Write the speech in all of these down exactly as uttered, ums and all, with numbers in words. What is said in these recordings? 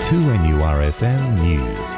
two N U R F M News.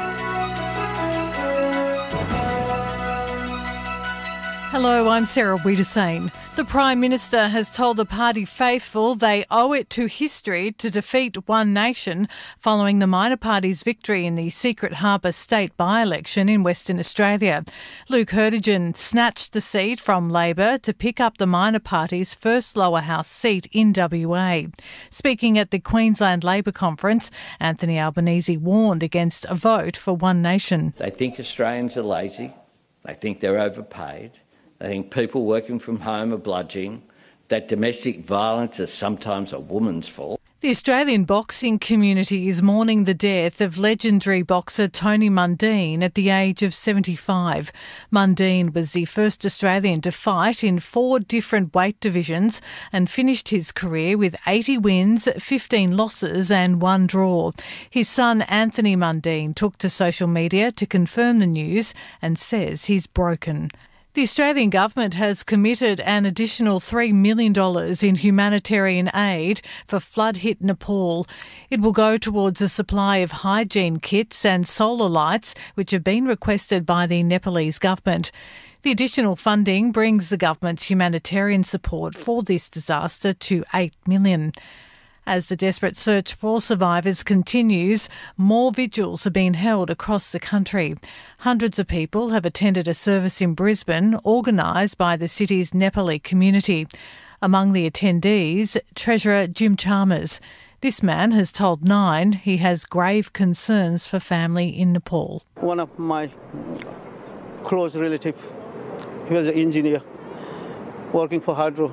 Hello, I'm Sarah Wiedersane. The Prime Minister has told the party faithful they owe it to history to defeat One Nation following the minor party's victory in the Secret Harbour state by-election in Western Australia. Luke Hurdigen snatched the seat from Labor to pick up the minor party's first lower house seat in W A. Speaking at the Queensland Labor Conference, Anthony Albanese warned against a vote for One Nation. They think Australians are lazy. They think they're overpaid. They think people working from home are bludgeoning, that domestic violence is sometimes a woman's fault. The Australian boxing community is mourning the death of legendary boxer Tony Mundine at the age of seventy-five. Mundine was the first Australian to fight in four different weight divisions and finished his career with eighty wins, fifteen losses and one draw. His son Anthony Mundine took to social media to confirm the news and says he's broken. The Australian government has committed an additional three million dollars in humanitarian aid for flood-hit Nepal. It will go towards a supply of hygiene kits and solar lights, which have been requested by the Nepalese government. The additional funding brings the government's humanitarian support for this disaster to eight million dollars. As the desperate search for survivors continues, more vigils are being held across the country. Hundreds of people have attended a service in Brisbane organised by the city's Nepali community. Among the attendees, Treasurer Jim Chalmers. This man has told Nine he has grave concerns for family in Nepal. One of my close relatives, he was an engineer working for Hydro,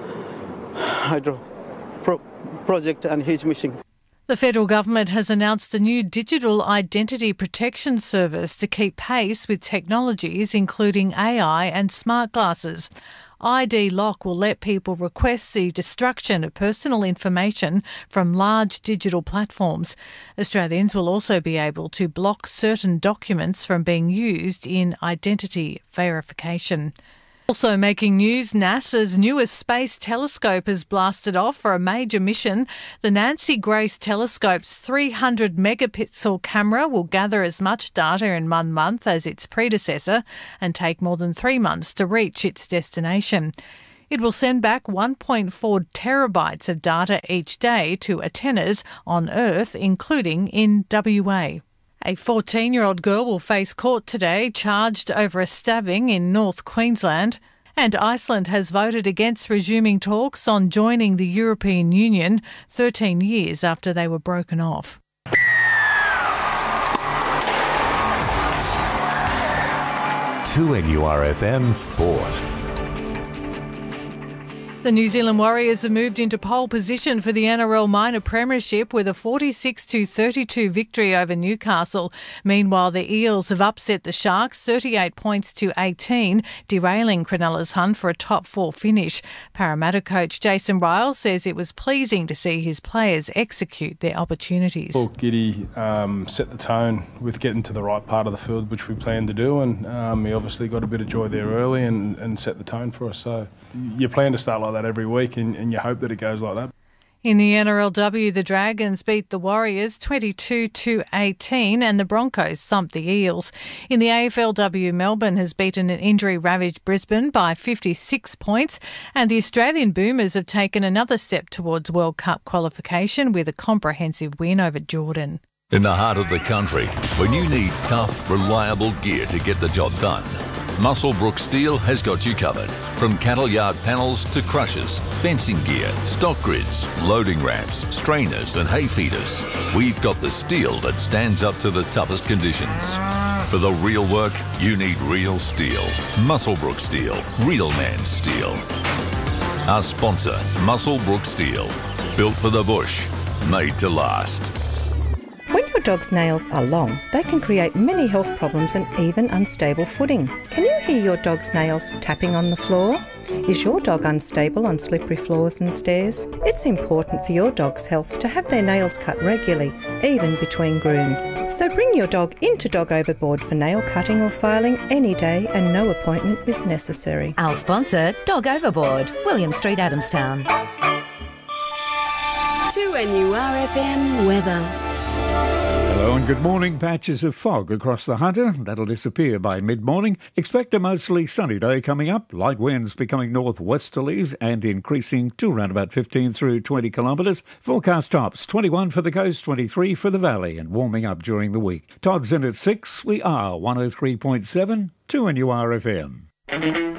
Hydro Pro. project, and he's missing. The federal government has announced a new digital identity protection service to keep pace with technologies including A I and smart glasses. I D Lock will let people request the destruction of personal information from large digital platforms. Australians will also be able to block certain documents from being used in identity verification. Also making news, NASA's newest space telescope has blasted off for a major mission. The Nancy Grace Telescope's three hundred megapixel camera will gather as much data in one month as its predecessor and take more than three months to reach its destination. It will send back one point four terabytes of data each day to antennas on Earth, including in W A. A fourteen-year-old girl will face court today charged over a stabbing in North Queensland. And Iceland has voted against resuming talks on joining the European Union thirteen years after they were broken off. two N U R F M Sport. The New Zealand Warriors have moved into pole position for the N R L Minor Premiership with a forty-six to thirty-two victory over Newcastle. Meanwhile, the Eels have upset the Sharks thirty-eight points to eighteen, derailing Cronulla's hunt for a top four finish. Parramatta coach Jason Ryall says it was pleasing to see his players execute their opportunities. Well, Giddy um, set the tone with getting to the right part of the field, which we planned to do, and um, he obviously got a bit of joy there early and, and set the tone for us. So you plan to start like that every week and, and you hope that it goes like that. In the N R L W, the Dragons beat the Warriors twenty-two to eighteen and the Broncos thumped the Eels. In the A F L W, Melbourne has beaten an injury-ravaged Brisbane by fifty-six points and the Australian Boomers have taken another step towards World Cup qualification with a comprehensive win over Jordan. In the heart of the country, when you need tough, reliable gear to get the job done, Muswellbrook Steel has got you covered. From cattle yard panels to crushers, fencing gear, stock grids, loading ramps, strainers and hay feeders, we've got the steel that stands up to the toughest conditions. For the real work, you need real steel. Muswellbrook Steel. Real man steel. Our sponsor, Muswellbrook Steel. Built for the bush. Made to last. When your dog's nails are long, they can create many health problems and even unstable footing. Can you hear your dog's nails tapping on the floor? Is your dog unstable on slippery floors and stairs? It's important for your dog's health to have their nails cut regularly, even between grooms. So bring your dog into Dog Overboard for nail cutting or filing any day and no appointment is necessary. Our sponsor, Dog Overboard, William Street, Adamstown. two N U R F M weather. Hello and good morning. Patches of fog across the Hunter. That'll disappear by mid-morning. Expect a mostly sunny day coming up. Light winds becoming northwesterlies and increasing to around about fifteen through twenty kilometres. Forecast tops twenty-one for the coast, twenty-three for the valley, and warming up during the week. Todd's in at six. We are one oh three point seven, two N U R F M.